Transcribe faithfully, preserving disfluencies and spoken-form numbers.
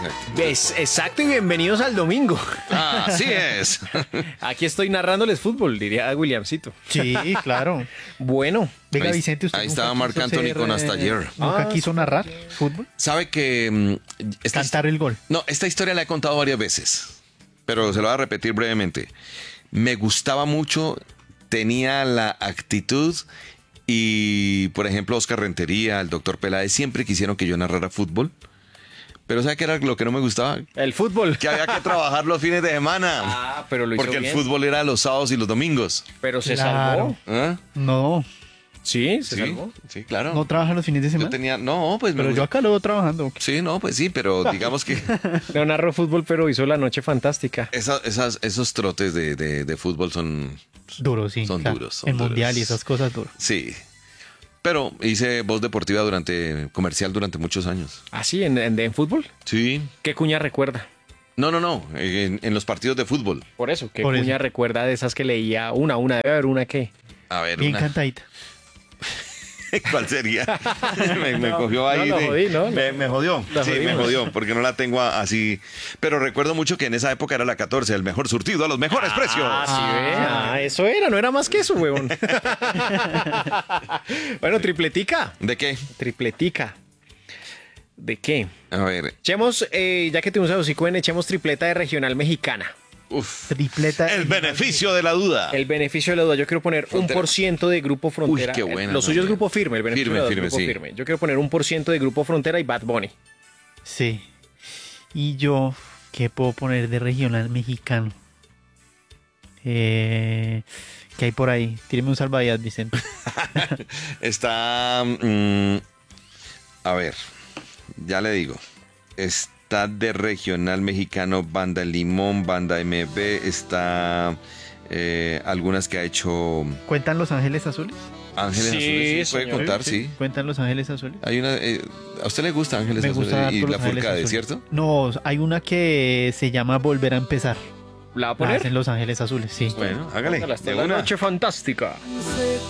Es, exacto, y bienvenidos al domingo. Ah, así es. Aquí estoy narrándoles fútbol, diría Williamcito. Sí, claro. Bueno. Venga, Ahí- Vicente, usted ahí nunca estaba quiso Marc Anthony ser, con hasta eh, ayer. ¿Nunca Ah, quiso narrar fútbol? Sabe que mm, esta, Cantar el gol. no, esta historia la he contado varias veces, pero se lo voy a repetir brevemente. Me gustaba mucho, tenía la actitud y, por ejemplo, Oscar Rentería, el doctor Peláez, siempre quisieron que yo narrara fútbol. Pero ¿sabe qué era lo que no me gustaba? El fútbol. Que había que trabajar los fines de semana. Ah, pero lo hizo Porque el bien. fútbol era los sábados y los domingos. Pero se Claro. salvó. ¿Ah? No, Sí, se Sí, salvó. sí, claro. no trabaja los fines de Yo semana. tenía, no, pues me Pero yo gusta- acá lo veo trabajando. Sí, no, pues sí, pero digamos que No narró fútbol, pero hizo la noche fantástica. esa- esas, esos trotes de, de- de fútbol son, Duro, sí. Son claro. duros, son El duros. mundial y esas cosas duras. sí. Pero hice voz deportiva durante, comercial durante muchos años. ¿Ah, sí? ¿En, en, en fútbol? Sí. ¿Qué cuña recuerda? No, no, no, en, en los partidos de fútbol. Por eso, ¿qué Por cuña eso. recuerda de esas que leía? Una, una, debe haber una que... A ver, Bien una- cantadita. ¿cuál sería? me, me No, cogió ahí. no, lo de- jodí, ¿no? Me, me jodió. Lo sí, me jodimos. jodió, porque no la tengo a- así. Pero recuerdo mucho que en esa época era la catorce, el mejor surtido a los mejores precios. Ah, sí, ve. Ah, eso era, no era más que eso, huevón. Bueno, tripletica. ¿De qué? Tripletica. ¿De qué? A ver, Echemos, eh, ya que tuvimos a Osicoen, echemos tripleta de regional mexicana. uf. Tripleta. El beneficio de la duda. El beneficio de la duda, yo quiero poner Frontera. un por ciento de Grupo Frontera. Uy, qué buena, Lo suyo es no, Grupo Firme, el beneficio Firme, de la duda es firme, Grupo sí. Firme. Yo quiero poner un por ciento de Grupo Frontera y Bad Bunny. Sí. Y yo, ¿qué puedo poner de regional mexicano? Eh, ¿Qué hay por ahí? Tíreme un salvavidas, Vicente. Está. mm, a ver, ya le digo. Está de regional mexicano, Banda Limón, Banda M B. Está. eh, algunas que ha hecho ¿Cuentan Los Ángeles Azules? Ángeles Sí, Azules. Sí, puede señor. contar, sí. ¿Cuentan Los Ángeles Azules? Hay una. eh, ¿A usted le gusta Ángeles Me Azules gusta y harto la Los Ángeles Furcade, Azules. cierto? No, hay una que se llama Volver a Empezar. ¿La va a La poner? hacen Los Ángeles Azules, sí. Bueno, hágale. Póngala, hasta de la una. noche fantástica. Sé